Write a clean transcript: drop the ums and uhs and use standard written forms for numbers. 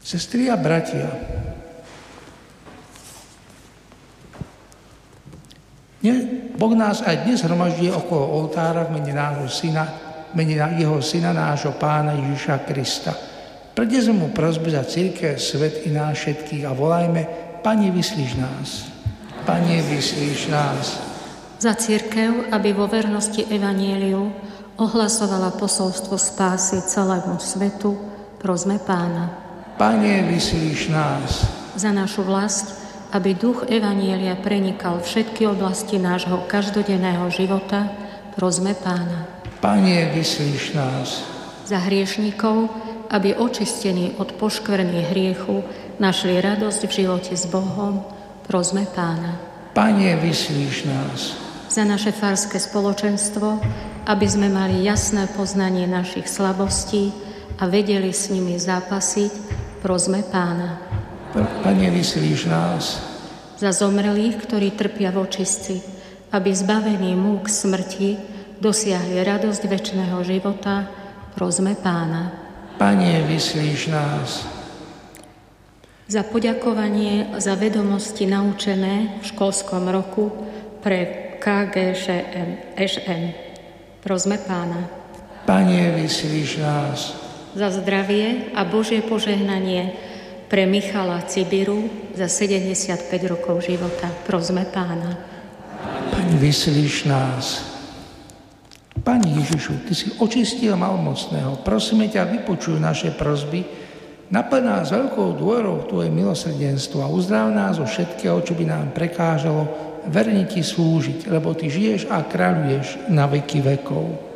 Sestry a bratia, Boh nás aj dnes hromaždí okolo oltára v mene nášho syna, v mene jeho syna, nášho Pána Ježiša Krista. Prednesme mu prosby za cirkev, svet i nás všetkých a volajme: Pane, vyslíš nás. Pane, vyslíš nás. Za cirkev, aby vo vernosti evanjeliu ohlasovala posolstvo spásy celému svetu, prosme Pána. Pane, vyslíš nás. Za našu vlast, aby duch evanjelia prenikal všetky oblasti nášho každodenného života, prosme Pána. Pane, vyslíš nás. Za hriešnikov, aby očistení od poškvrny hriechu našli radosť v živote s Bohom, prosme Pána. Pane, vyslíš nás. Za naše farské spoločenstvo, aby sme mali jasné poznanie našich slabostí a vedeli s nimi zápasiť, prosme Pána. Pane, vyslíš nás. Za zomrelých, ktorí trpia v očistci, aby zbavení múk smrti dosiahli radosť večného života, prosme Pána. Pane, vyslíš nás. Za poďakovanie za vedomosti naučené v školskom roku pre KGŠM, prosme Pána. Pane, vyslíš nás. Za zdravie a Božie požehnanie pre Michala Cibiru za 75 rokov života, prosme Pána. Pane, vyslíš nás. Pane Ježišu, Ty si očistil malomocného. Prosíme ťa, vypočuj naše prosby, naplň nás veľkou dôverou v Tvoje milosrdenstvo a uzdrav nás zo všetkého, čo by nám prekážalo verne Ti slúžiť, lebo Ty žiješ a kráľuješ na veky vekov.